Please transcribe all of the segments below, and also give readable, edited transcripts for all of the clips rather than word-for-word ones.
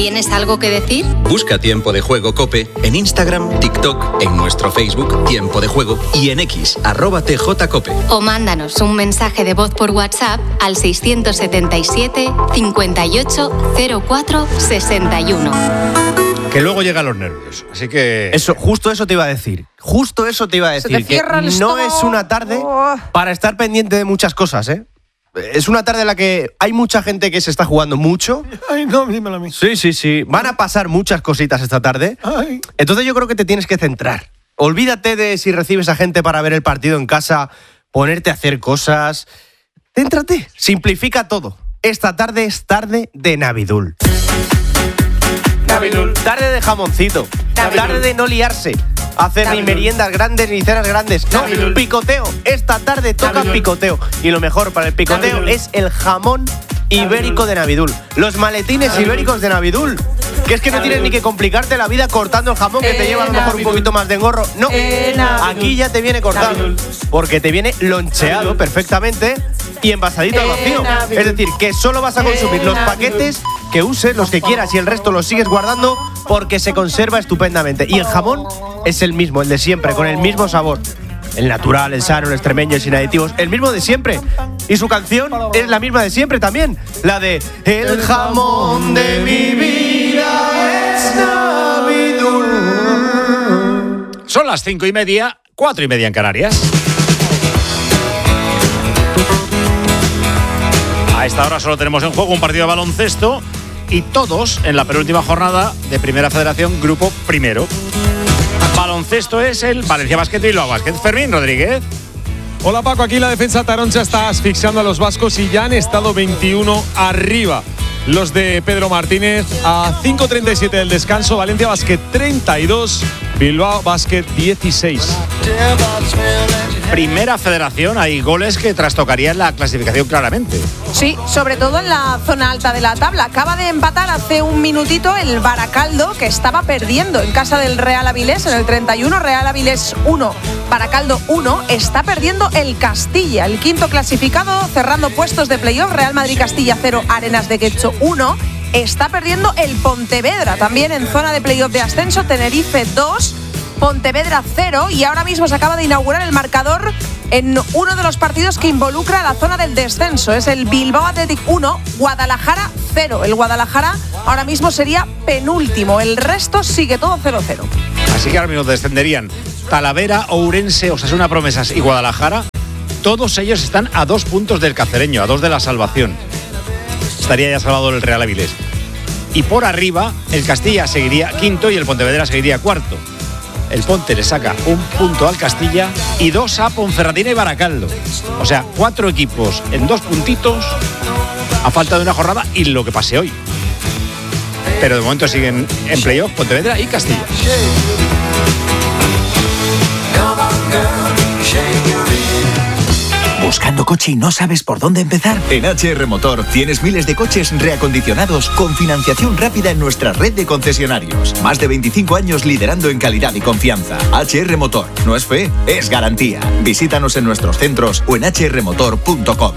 ¿Tienes algo que decir? Busca Tiempo de Juego COPE en Instagram, TikTok, en nuestro Facebook Tiempo de Juego y en X, @TJCope. O mándanos un mensaje de voz por WhatsApp al 677 58 04 61. Que luego llegan los nervios, así que... Justo eso te iba a decir. Se te cierra el no estómago. es una tarde para estar pendiente de muchas cosas, ¿eh? Es una tarde en la que hay mucha gente que se está jugando mucho. Ay, no, dímelo a mí. Sí. Van a pasar muchas cositas esta tarde. Ay. Entonces yo creo que te tienes que centrar. Olvídate de si recibes a gente para ver el partido en casa, ponerte a hacer cosas. Céntrate, simplifica todo. Esta tarde es tarde de Navidul. Tarde de jamoncito. Tarde de no liarse. Hacer ni meriendas grandes ni cenas grandes. No, picoteo. Esta tarde toca picoteo. Y lo mejor para el picoteo es el jamón ibérico de Navidul. Los maletines ibéricos de Navidul. Que es que no tienes ni que complicarte la vida cortando el jamón que te lleva a lo mejor un poquito más de engorro. No, aquí ya te viene cortado. Porque te viene loncheado perfectamente y envasadito al vacío. Es decir, que solo vas a consumir los paquetes que uses, los que quieras, y el resto los sigues guardando porque se conserva estupendamente. Y el jamón es el mismo, el de siempre, con el mismo sabor. El natural, el sano, el extremeño, el sin aditivos, el mismo de siempre. Y su canción es la misma de siempre también, la de El jamón de mi vida es Navidul. Son las 5:30, 4:30 en Canarias. A esta hora solo tenemos en juego un partido de baloncesto y todos en la penúltima jornada de Primera Federación Grupo Primero. Baloncesto es el Valencia Basket y Bilbao Basket. Fermín Rodríguez. Hola Paco, aquí la defensa taroncha está asfixiando a los vascos y ya han estado 21 arriba. Los de Pedro Martínez a 5:37 del descanso, Valencia Basket 32, Bilbao Basket 16. Primera Federación, hay goles que trastocarían la clasificación claramente. Sí, sobre todo en la zona alta de la tabla. Acaba de empatar hace un minutito el Baracaldo, que estaba perdiendo en casa del Real Avilés en el 31. Real Avilés 1, Baracaldo 1. Está perdiendo el Castilla, el quinto clasificado, cerrando puestos de playoff. Real Madrid-Castilla 0, Arenas de Guecho 1. Está perdiendo el Pontevedra, también en zona de playoff de ascenso. Tenerife 2, Pontevedra 0. Y ahora mismo se acaba de inaugurar el marcador en uno de los partidos que involucra la zona del descenso. Es el Bilbao Athletic 1, Guadalajara 0. El Guadalajara ahora mismo sería penúltimo. El resto sigue todo 0-0. Así que ahora mismo descenderían Talavera, Ourense, Osasuna Promesas y Guadalajara. Todos ellos están a 2 puntos del Cacereño, a 2 de la salvación. Estaría ya salvado el Real Avilés. Y por arriba, el Castilla seguiría quinto y el Pontevedra seguiría cuarto. El Ponte le saca 1 punto al Castilla y 2 a Ponferradina y Baracaldo. O sea, 4 equipos en 2 puntitos a falta de una jornada y lo que pase hoy. Pero de momento siguen en playoff Pontevedra y Castilla. ¿Buscando coche y no sabes por dónde empezar? En HR Motor tienes miles de coches reacondicionados con financiación rápida en nuestra red de concesionarios. Más de 25 años liderando en calidad y confianza. HR Motor. No es fe, es garantía. Visítanos en nuestros centros o en hrmotor.com.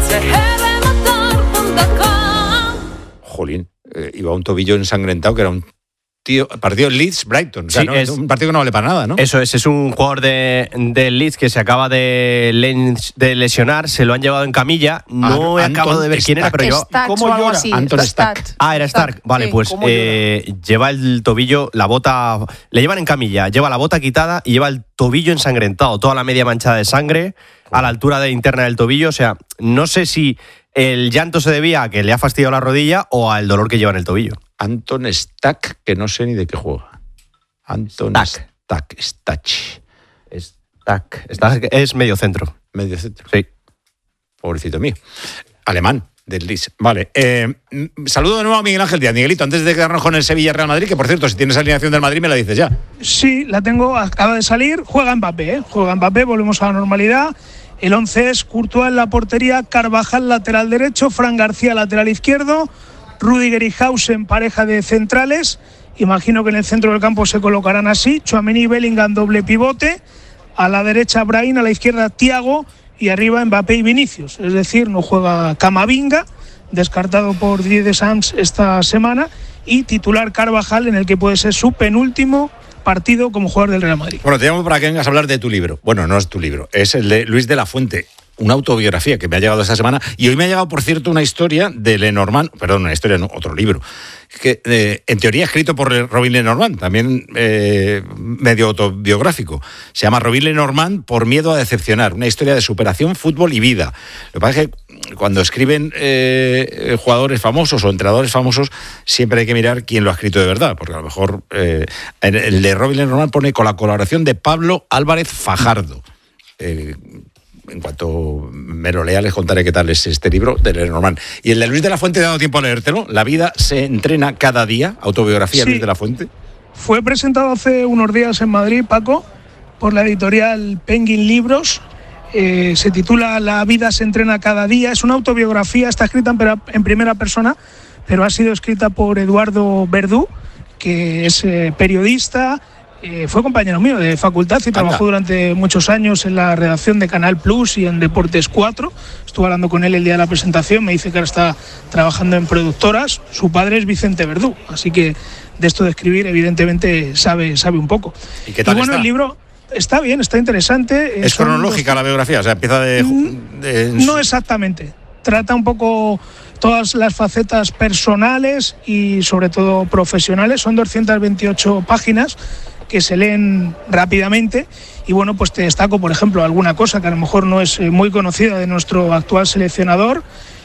Jolín, iba un tobillo ensangrentado que era un partido Leeds-Brighton. O sea, Sí, ¿no? es un partido que no vale para nada, ¿no? Eso es un jugador del Leeds que se acaba de lesionar, se lo han llevado en camilla. No he acabado de ver quién era, pero ¿Cómo llora? Anton Stack. Era Stark. Vale, Sí. pues lleva el tobillo, la bota, le llevan en camilla, lleva la bota quitada y lleva el tobillo ensangrentado, toda la media manchada de sangre a la altura de interna del tobillo. O sea, no sé si el llanto se debía a que le ha fastidiado la rodilla o al dolor que lleva en el tobillo. Anton Stack, que no sé ni de qué juega. Anton Stack. Stack es medio centro. Medio centro. Sí. Pobrecito mío. Alemán, del Leeds. Vale. Saludo de nuevo a Miguel Ángel Díaz. Miguelito, antes de quedarnos con el Sevilla-Real Madrid, que por cierto, si tienes alineación del Madrid me la dices ya. Sí, la tengo, acaba de salir. Juega Mbappé, volvemos a la normalidad. El 11 es Courtois en la portería, Carvajal lateral derecho, Fran García lateral izquierdo, Rüdiger y Hausen pareja de centrales. Imagino que en el centro del campo se colocarán así: Tchouaméni y Bellingham doble pivote, a la derecha Brahim, a la izquierda Thiago y arriba Mbappé y Vinicius. Es decir, no juega Camavinga, descartado por Didier Deschamps esta semana, y titular Carvajal, en el que puede ser su penúltimo partido como jugador del Real Madrid. Bueno, te llamo para que vengas a hablar de tu libro. Bueno, no es tu libro, es el de Luis de la Fuente, una autobiografía que me ha llegado esta semana. Y hoy me ha llegado, por cierto, una historia de Lenormand, perdón, una historia, no, otro libro, que en teoría escrito por Robin Lenormand, también medio autobiográfico. Se llama Robin Lenormand por miedo a decepcionar, una historia de superación, fútbol y vida. Lo que pasa es que cuando escriben jugadores famosos o entrenadores famosos, siempre hay que mirar quién lo ha escrito de verdad, porque a lo mejor el de Robin Lenormand pone con la colaboración de Pablo Álvarez Fajardo. En cuanto me lo lea, les contaré qué tal es este libro de Lenormand. Y el de Luis de la Fuente, he dado tiempo a leértelo. La vida se entrena cada día, autobiografía de Luis de la Fuente. Fue presentado hace unos días en Madrid, Paco, por la editorial Penguin Libros. Se titula La vida se entrena cada día. Es una autobiografía, está escrita en primera persona, pero ha sido escrita por Eduardo Verdú, que es periodista. Fue compañero mío de facultad y trabajó durante muchos años en la redacción de Canal Plus y en Deportes 4. Estuve hablando con él el día de la presentación, me dice que ahora está trabajando en productoras. Su padre es Vicente Verdú, así que de esto de escribir evidentemente sabe un poco. ¿Y qué tal bueno, está? El libro está bien, está interesante. ¿Es cronológica la biografía? O sea, empieza No exactamente. Trata un poco todas las facetas personales y sobre todo profesionales. Son 228 páginas que se leen rápidamente y bueno, pues te destaco, por ejemplo, alguna cosa que a lo mejor no es muy conocida de nuestro actual seleccionador.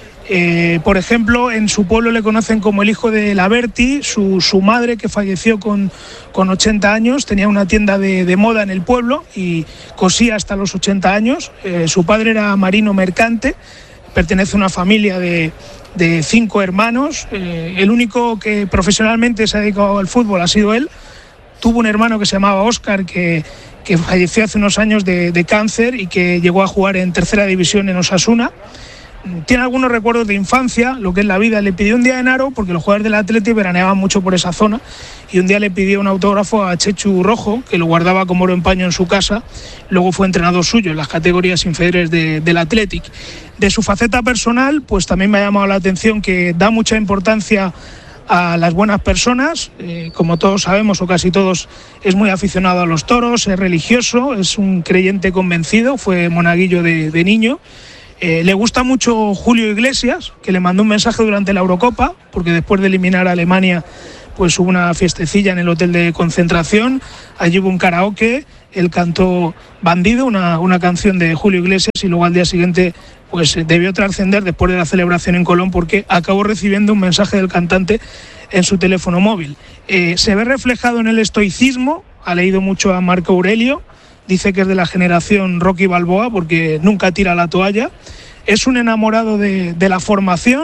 Por ejemplo, en su pueblo le conocen como el hijo de Laverty. Su madre, que falleció con 80 años, tenía una tienda de moda en el pueblo y cosía hasta los 80 años. Su padre era marino mercante, pertenece a una familia de 5 hermanos. El único que profesionalmente se ha dedicado al fútbol ha sido él. Tuvo un hermano que se llamaba Óscar, que falleció hace unos años de cáncer y que llegó a jugar en tercera división en Osasuna. Tiene algunos recuerdos de infancia, lo que es la vida. Le pidió un día en Haro, porque los jugadores del Atleti veraneaban mucho por esa zona, y un día le pidió un autógrafo a Chechu Rojo, que lo guardaba como oro en paño en su casa. Luego fue entrenador suyo en las categorías inferiores del Athletic. De su faceta personal, pues también me ha llamado la atención que da mucha importancia a las buenas personas. Como todos sabemos, o casi todos, es muy aficionado a los toros, es religioso, es un creyente convencido, fue monaguillo de niño. Le gusta mucho Julio Iglesias, que le mandó un mensaje durante la Eurocopa, porque después de eliminar a Alemania, pues hubo una fiestecilla en el hotel de concentración. Allí hubo un karaoke, él cantó Bandido, una canción de Julio Iglesias, y luego al día siguiente pues debió trascender después de la celebración en Colón, porque acabó recibiendo un mensaje del cantante en su teléfono móvil. Se ve reflejado en el estoicismo, ha leído mucho a Marco Aurelio, dice que es de la generación Rocky Balboa porque nunca tira la toalla, es un enamorado de la formación.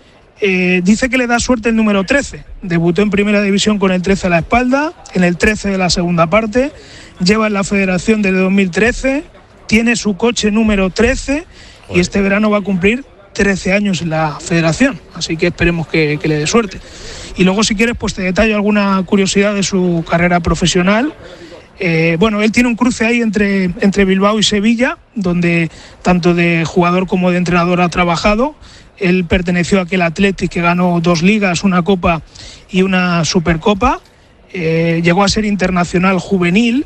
Dice que le da suerte el número 13, debutó en primera división con el 13 a la espalda, en el 13 de la segunda parte, lleva en la federación desde 2013, tiene su coche número 13 y este verano va a cumplir 13 años en la federación, así que esperemos que le dé suerte. Y luego, si quieres, pues te detallo alguna curiosidad de su carrera profesional. Bueno, él tiene un cruce ahí entre Bilbao y Sevilla, donde tanto de jugador como de entrenador ha trabajado. Él perteneció a aquel Athletic que ganó 2 ligas, una Copa y una Supercopa. Llegó a ser internacional juvenil.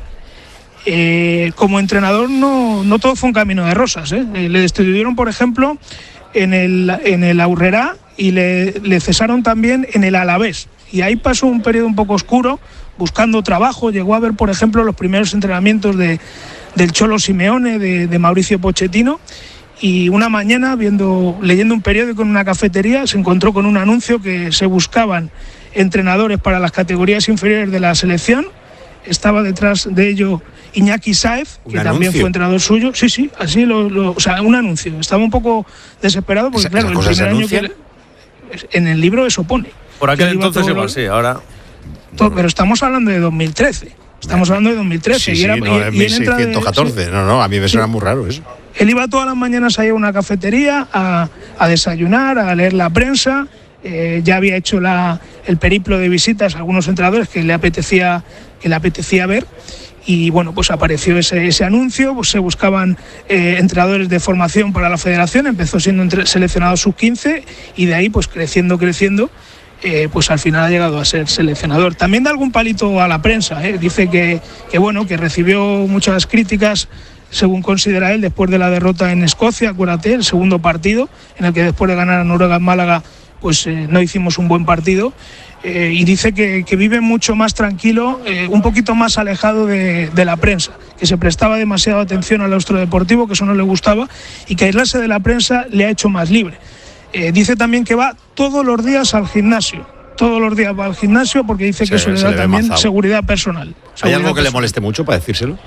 Como entrenador no todo fue un camino de rosas. Le destituyeron, por ejemplo, en el Aurrera y le cesaron también en el Alavés. Y ahí pasó un periodo un poco oscuro, buscando trabajo. Llegó a ver, por ejemplo, los primeros entrenamientos del Cholo Simeone, de Mauricio Pochettino, y una mañana, leyendo un periódico en una cafetería, se encontró con un anuncio que se buscaban entrenadores para las categorías inferiores de la selección. Estaba detrás de ello Iñaki Sáez, que también fue entrenador suyo. Sí, así o sea, un anuncio. Estaba un poco desesperado porque, claro, el primer año que en el libro eso pone. Por aquel entonces igual sí, ahora... Pero estamos hablando de 2013. Estamos hablando de 2013. Sí, en 1614. No, a mí me suena muy raro eso. Él iba todas las mañanas ahí a una cafetería a desayunar, a leer la prensa. Ya había hecho el periplo de visitas a algunos entrenadores que le apetecía ver. Y bueno, pues apareció ese anuncio, pues se buscaban entrenadores de formación para la federación. Empezó siendo seleccionado sub-15 y de ahí pues creciendo. pues al final ha llegado a ser seleccionador. También da algún palito a la prensa, dice que recibió muchas críticas, según considera él, después de la derrota en Escocia, acuérdate, el segundo partido, en el que después de ganar a Noruega en Málaga, pues no hicimos un buen partido. Y dice que vive mucho más tranquilo, un poquito más alejado de la prensa, que se prestaba demasiada atención al austro deportivo, que eso no le gustaba, y que aislarse de la prensa le ha hecho más libre. Dice también que va todos los días al gimnasio. Todos los días va al gimnasio porque dice que eso le da también seguridad personal. ¿Hay algo que le moleste mucho para decírselo?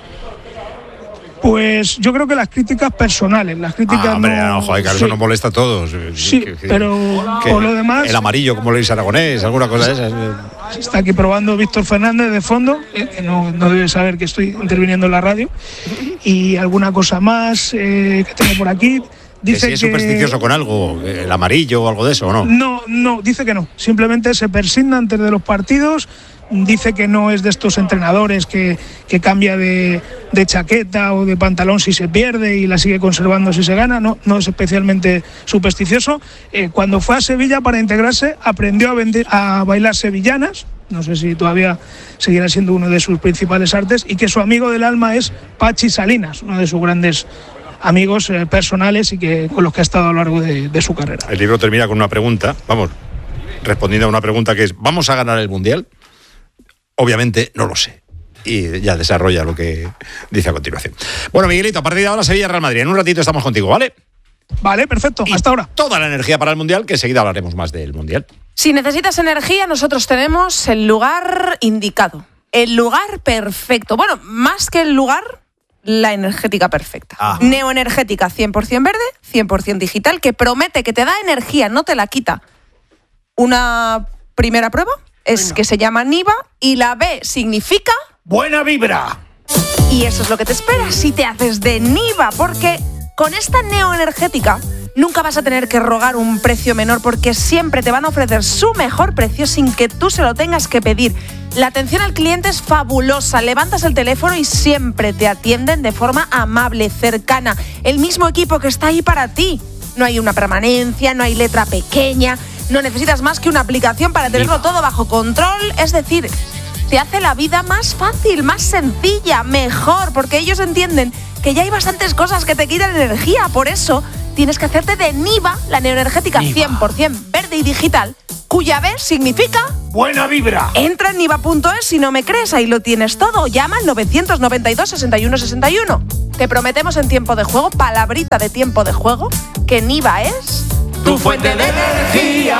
Pues yo creo que las críticas personales, las críticas joder, claro, eso nos molesta a todos. Sí, pero por lo demás... El amarillo, como Luis Aragonés, alguna cosa de esas. Está aquí probando Víctor Fernández de fondo, que no debe saber que estoy interviniendo en la radio. Y alguna cosa más que tengo por aquí... Dice que si es supersticioso con algo, el amarillo o algo de eso, ¿o no? No, dice que no. Simplemente se persigna antes de los partidos. Dice que no es de estos entrenadores que cambia de chaqueta o de pantalón si se pierde y la sigue conservando si se gana. No es especialmente supersticioso. Cuando fue a Sevilla para integrarse, aprendió a bailar sevillanas. No sé si todavía seguirá siendo uno de sus principales artes. Y que su amigo del alma es Pachi Salinas, uno de sus grandes amigos personales y con los que ha estado a lo largo de su carrera. El libro termina con una pregunta, respondiendo a una pregunta que es: ¿vamos a ganar el Mundial? Obviamente no lo sé. Y ya desarrolla lo que dice a continuación. Bueno, Miguelito, a partir de ahora Sevilla-Real Madrid. En un ratito estamos contigo, ¿vale? Vale, perfecto. Hasta ahora. Toda la energía para el Mundial, que enseguida hablaremos más del Mundial. Si necesitas energía, nosotros tenemos el lugar indicado. El lugar perfecto. Bueno, más que el lugar... la energética perfecta. Neoenergética 100% verde, 100% digital, que promete que te da energía, no te la quita. Una primera prueba es que se llama Niva y la B significa... ¡buena vibra! Y eso es lo que te espera si te haces de Niva, porque con esta neoenergética nunca vas a tener que rogar un precio menor, porque siempre te van a ofrecer su mejor precio sin que tú se lo tengas que pedir. La atención al cliente es fabulosa. Levantas el teléfono y siempre te atienden de forma amable, cercana. El mismo equipo que está ahí para ti. No hay una permanencia, no hay letra pequeña. No necesitas más que una aplicación para tenerlo todo bajo control. Es decir, te hace la vida más fácil, más sencilla, mejor, porque ellos entienden que ya hay bastantes cosas que te quitan energía. Por eso tienes que hacerte de Niva, la neoenergética 100% verde y digital, cuya B significa... ¡buena vibra! Entra en niva.es si no me crees, ahí lo tienes todo. Llama al 992 61 61. Te prometemos en tiempo de juego, palabrita de tiempo de juego, que Niva es... tu fuente de energía.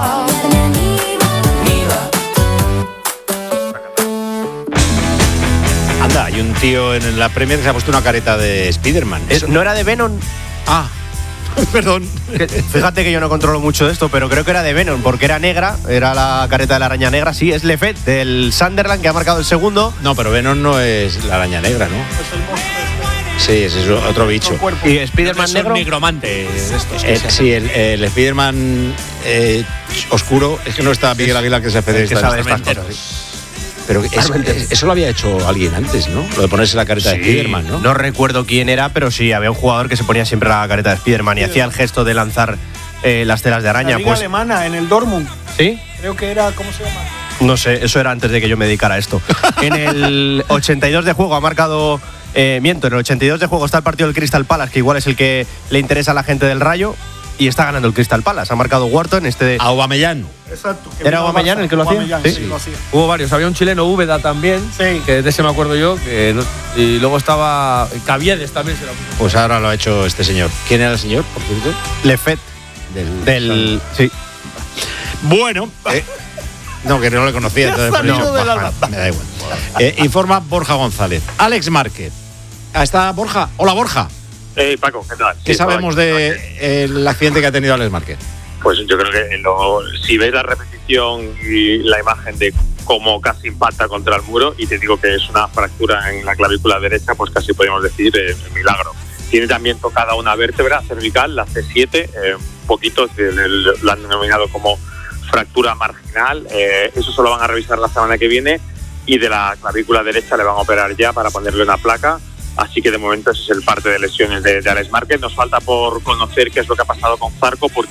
Anda, hay un tío en la Premier que se ha puesto una careta de Spiderman. ¿No era de Venom? Perdón. Fíjate que yo no controlo mucho de esto, pero creo que era de Venom, porque era negra, era la careta de la araña negra. Sí, es Lefebvre, del Sunderland, que ha marcado el segundo. No, pero Venom no es la araña negra, ¿no? Sí, es otro bicho. ¿Y Spiderman negro? Un nigromante. Sí, el Spiderman oscuro. Es que no está Miguel Aguilar, que se hace de estas cosas. Pero eso lo había hecho alguien antes, ¿no? Lo de ponerse la careta de Spiderman, ¿no? No recuerdo quién era, pero sí, había un jugador que se ponía siempre la careta de Spiderman y hacía el gesto de lanzar las telas de araña. La liga alemana, en el Dortmund. ¿Sí? Creo que era, ¿cómo se llama? No sé, eso era antes de que yo me dedicara a esto. En el 82 de juego ha marcado... en el 82 de juego está el partido del Crystal Palace, que igual es el que le interesa a la gente del Rayo, y está ganando el Crystal Palace. Ha marcado Wharton, A Aubameyang. Exacto. ¿Era Aubameyang el que lo hacía? Sí, lo hacía. Hubo varios. Había un chileno, Úbeda también, que de ese me acuerdo yo. Y luego estaba Caviedes también. Pues ahora lo ha hecho este señor. ¿Quién era el señor, por cierto? Lefebvre. Sí. Bueno. No, que no le conocía. Entonces, me da igual. Informa Borja González. Alex Márquez. ¿Está Borja? Hola, Borja. Paco, ¿qué tal? ¿Qué sabemos del accidente que ha tenido Alex Márquez? Pues yo creo que si ves la repetición y la imagen de cómo casi impacta contra el muro, y te digo que es una fractura en la clavícula derecha, pues casi podríamos decir milagro. Tiene también tocada una vértebra cervical, la C7, un poquito, lo han denominado como fractura marginal. Eso solo van a revisar la semana que viene, y de la clavícula derecha le van a operar ya para ponerle una placa. Así que de momento ese es el parte de lesiones de Alex Márquez. Nos falta por conocer qué es lo que ha pasado con Zarco, porque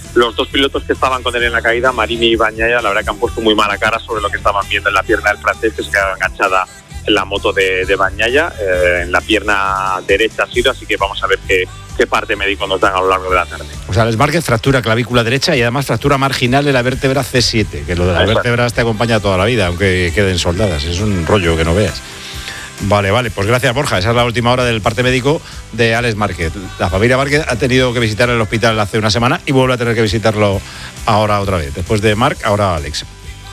los dos pilotos que estaban con él en la caída, Marini y Bagnaia, la verdad que han puesto muy mala cara sobre lo que estaban viendo en la pierna del francés, que se quedaba enganchada en la moto de Bagnaia, en la pierna derecha ha sido, así que vamos a ver qué parte médico nos dan a lo largo de la tarde. O sea, Alex Márquez fractura clavícula derecha y además fractura marginal de la vértebra C7, que lo de las vértebras te acompaña toda la vida, aunque queden soldadas. Es un rollo que no veas. Vale, pues gracias, Borja. Esa es la última hora del parte médico de Alex Márquez. La familia Márquez ha tenido que visitar el hospital hace una semana y vuelve a tener que visitarlo ahora otra vez. Después de Marc, ahora Alex.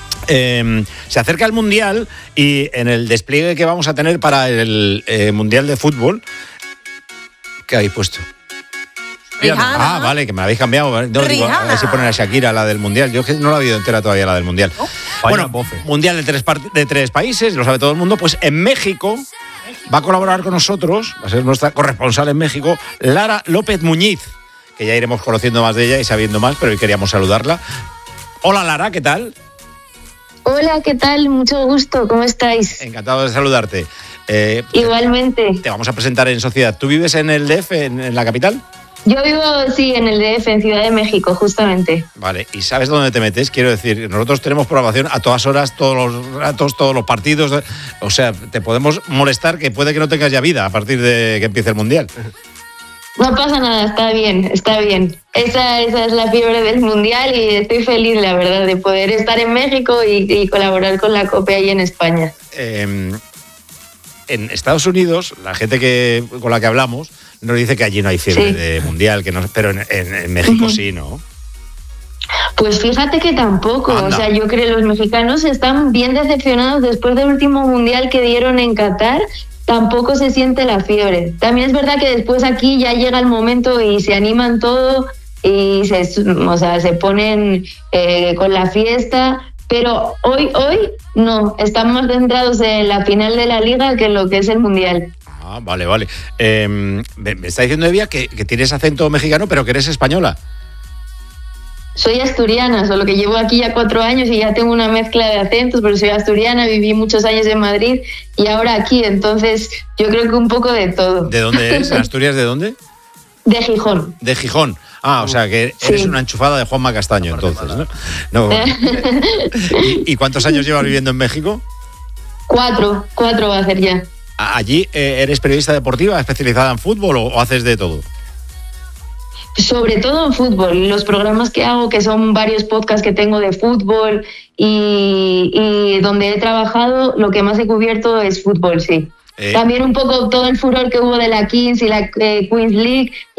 Se acerca el Mundial y en el despliegue que vamos a tener para el Mundial de Fútbol, ¿qué habéis puesto? Rihanna. Vale, que me la habéis cambiado. No, digo, a ver si ponen a Shakira, la del Mundial. Yo que no la he oído entera todavía, la del Mundial. Bueno, Mundial de tres países, lo sabe todo el mundo. Pues en México va a colaborar con nosotros, va a ser nuestra corresponsal en México, Lara López Muñiz, que ya iremos conociendo más de ella y sabiendo más, pero hoy queríamos saludarla. Hola, Lara, ¿qué tal? Hola, ¿qué tal? Mucho gusto, ¿cómo estáis? Encantado de saludarte. Igualmente. Te vamos a presentar en sociedad. ¿Tú vives en el DF, en la capital? Yo vivo, sí, en el DF, en Ciudad de México, justamente. Vale, ¿y sabes dónde te metes? Quiero decir, nosotros tenemos programación a todas horas, todos los ratos, todos los partidos. O sea, te podemos molestar, que puede que no tengas ya vida a partir de que empiece el Mundial. No pasa nada, está bien, está bien. Esa es la fiebre del Mundial y estoy feliz, la verdad, de poder estar en México y colaborar con la COPE ahí en España. En Estados Unidos, la gente con la que hablamos nos dice que allí no hay fiebre de Mundial, que no, pero en México sí, ¿no? Pues fíjate que tampoco. Anda. O sea, yo creo que los mexicanos están bien decepcionados después del último Mundial que dieron en Qatar. Tampoco se siente la fiebre. También es verdad que después aquí ya llega el momento y se animan todo y se ponen con la fiesta. Pero hoy no, están más centrados en la final de la Liga que en lo que es el Mundial. Ah, vale. Me está diciendo Evia que tienes acento mexicano, pero que eres española. Soy asturiana, solo que llevo aquí ya 4 años y ya tengo una mezcla de acentos, pero soy asturiana, viví muchos años en Madrid y ahora aquí, entonces yo creo que un poco de todo. ¿De dónde eres? ¿En Asturias de dónde? De Gijón. De Gijón. Ah, o sea que eres una enchufada de Juanma Castaño, entonces, ¿no? ¿Y cuántos años llevas viviendo en México? 4 va a hacer ya. ¿Allí eres periodista deportiva, especializada en fútbol o haces de todo? Sobre todo en fútbol. Los programas que hago, que son varios podcasts que tengo de fútbol y donde he trabajado, lo que más he cubierto es fútbol, sí. También un poco todo el furor que hubo de la Kings y la Queens League.